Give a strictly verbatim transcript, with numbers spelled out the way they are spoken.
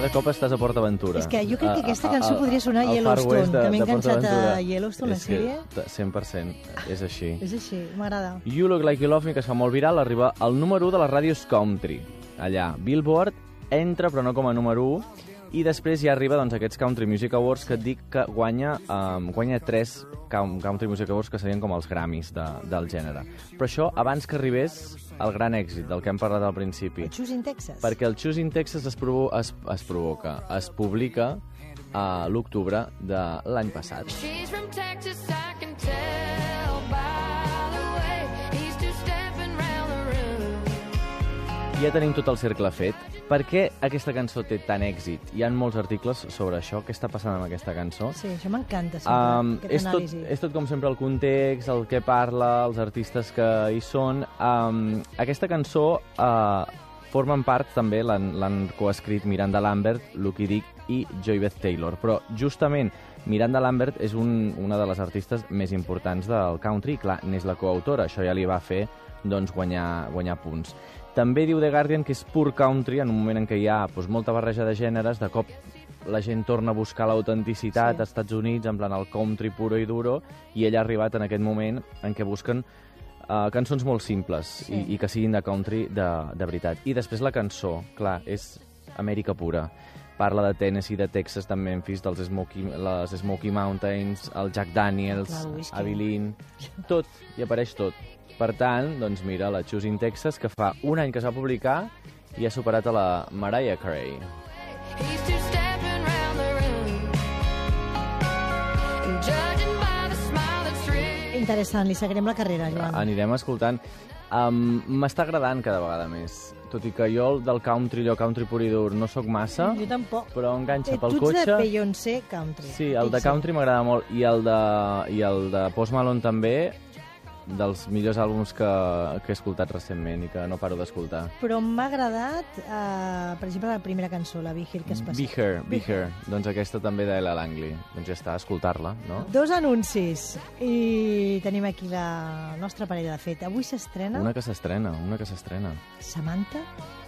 cada cop estàs a Port Aventura. És que jo crec que aquesta cançó podria sonar a Yellowstone, que m'he enganxat a Yellowstone, la sèrie. cent per cent, és així. És així, m'agrada. You Look Like You Love Me, que es fa molt viral, arriba al número u de les ràdios country. Allà, Billboard entra, però no com a número u, i després ja arriba doncs, aquests Country Music Awards que et dic que guanya, um, guanya tres Country Music Awards que serien com els Grammys de, del gènere. Però això abans que arribés el gran èxit del que hem parlat al principi. El Choosing Texas. Perquè el Choosing Texas es, provo es, es provoca, es publica a l'octubre de l'any passat. She's from Texas, I can tell by the way he's two-stepping round the room. Ja tenim tot el cercle fet. Per què aquesta cançó té tant èxit? Hi ha molts articles sobre això, què està passant amb aquesta cançó. Sí, això m'encanta sempre, um, aquest és anàlisi. Tot, és tot com sempre el context, el que parla, els artistes que hi són. Um, aquesta cançó uh, formen part també, l'han coescrit Miranda Lambert, Lucky Dick i Joy Beth Taylor. Però justament Miranda Lambert és un, una de les artistes més importants del country i clar, n'és la coautora, això ja li va fer doncs, guanyar, guanyar punts. També diu The Guardian que és pur country, en un moment en què hi ha doncs, molta barreja de gèneres, de cop la gent torna a buscar l'autenticitat sí. als Estats Units, en plan el country puro i duro, i ell ha arribat en aquest moment en què busquen uh, cançons molt simples sí. i, i que siguin de country de, de veritat. I després la cançó, clar, és Amèrica pura. Parla de Tennessee, de Texas, de Memphis, dels Smoky, les Smoky Mountains, el Jack Daniels, Abilene, tot, hi apareix tot. Per tant, doncs mira, la Choosing Texas, que fa un any que s'ha publicat i ha superat a la Mariah Carey. Interessant, li seguirem la carrera, Joan. Anirem escoltant. Um, M'està agradant cada vegada més. Tot i que jo del country, allò country pur i dur, no sóc massa. Jo tampoc. Però enganxa eh, pel cotxe. Tu ets de Beyoncé country. Sí, el de country m'agrada molt. I el de, i el de Post Malone també, dels millors àlbums que, que he escoltat recentment i que no paro d'escoltar. Però m'ha agradat, uh, per exemple, la primera cançó, la Be Here, que es passa. Be Here, Be Here. Doncs aquesta també d'Ella Langley. Doncs ja està, escoltar-la, no? Dos anuncis. I tenim aquí la nostra parella de fet. Avui s'estrena... Una que s'estrena, una que s'estrena. Samantha